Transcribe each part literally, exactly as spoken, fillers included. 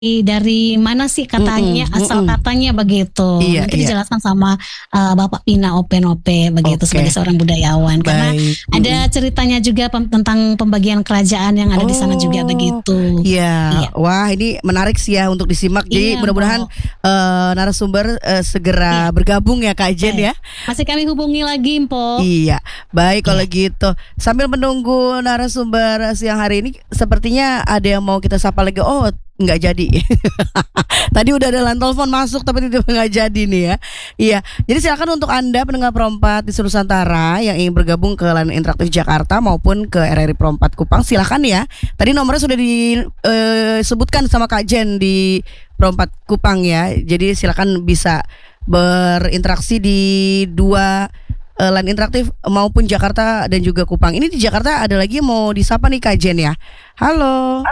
dari mana sih katanya, Mhm asal mhm. katanya begitu. Iya Nanti iya. dijelaskan sama, eee, Bapak Pina Openope begitu sebagai Oke. seorang budayawan. Karena Baik, ada mhm. ceritanya juga pem tentang pembagian kerajaan yang ada di sana juga Oh, begitu. iya. Iya. Wah, ini menarik sih ya untuk disimak. Jadi Iya, mudah-mudahan, Mbok. eee, narasumber, eee, Iya. segera bergabung ya Kak Jen Baik. ya. Masih kami hubungi lagi, Mpok. Iya, baik kalau Iya. gitu. Sambil menunggu narasumber siang hari ini, sepertinya ada yang mau kita sapa lagi. Oh, nggak jadi. Tadi udah ada line telepon masuk tapi tiba-tiba nggak jadi nih ya. Iya, jadi silakan untuk Anda pendengar Pro empat di seluruh Nusantara yang ingin bergabung ke Layanan Interaktif Jakarta maupun ke R R I Pro empat Kupang, silakan ya. Tadi nomornya sudah di eee, sebutkan sama Kak Jen di Pro empat Kupang ya. Jadi silakan bisa berinteraksi di dua, eee, line interaktif maupun Jakarta dan juga Kupang. Ini di Jakarta ada lagi yang mau disapa nih Kak Jen ya. Halo.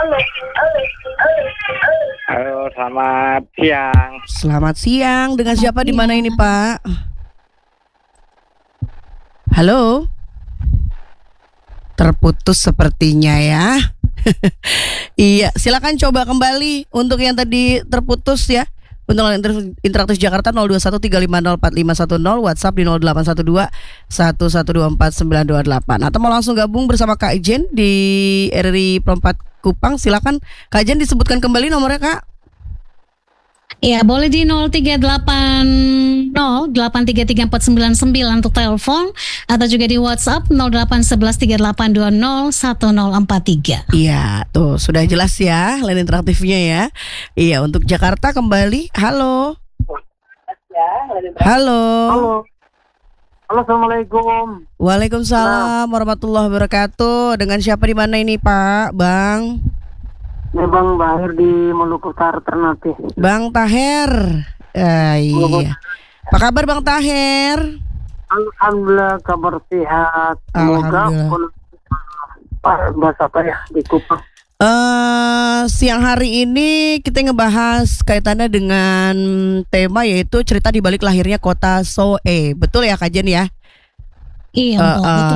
Halo, selamat siang. Selamat siang, dengan Selamat siapa di mana ini, siang. Pak? Halo? Terputus sepertinya ya. Iya, silakan coba kembali untuk yang tadi terputus ya. Untuk Layanan Interaktif Jakarta nol dua satu tiga lima nol empat lima satu nol, WhatsApp di nol delapan satu dua satu satu dua empat sembilan dua delapan. Atau mau langsung gabung bersama Kak Jen di R R I Pro empat Kupang, silakan Kak Jen disebutkan kembali nomornya, Kak. Iya, boleh di nol tiga delapan nol delapan tiga tiga empat sembilan sembilan untuk telepon atau juga di WhatsApp nol delapan satu satu tiga delapan dua nol satu nol empat tiga. Iya, tuh sudah jelas ya line interaktifnya ya. Iya, untuk Jakarta kembali. Halo. Halo. Halo. Halo, assalamualaikum. Waalaikumsalam warahmatullahi wabarakatuh. Dengan siapa di mana ini, Pak? Bang? Ini Bang Bahir di Maluku Utara Ternate. Bang Taher. Eh, iya. Apa kabar Bang Taher? Alhamdulillah, kabar sehat. Semoga Alhamdulillah. Pak bahasa apa ya di Kupang. Eh, siang hari ini kita ngebahas kaitannya dengan tema yaitu cerita di balik lahirnya kota Soe. Betul ya Kak Jen ya? Iya, Uh, Mbok, uh, betul.